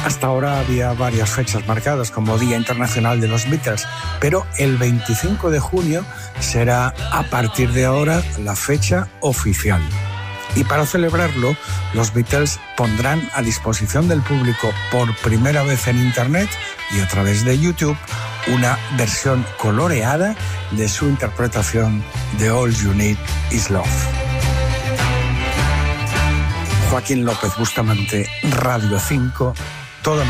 Hasta ahora había varias fechas marcadas como Día Internacional de los Beatles, pero el 25 de junio será a partir de ahora la fecha oficial. Y para celebrarlo, los Beatles pondrán a disposición del público por primera vez en Internet y a través de YouTube una versión coloreada de su interpretación de All You Need Is Love. Joaquín López Bustamante, Radio 5, todo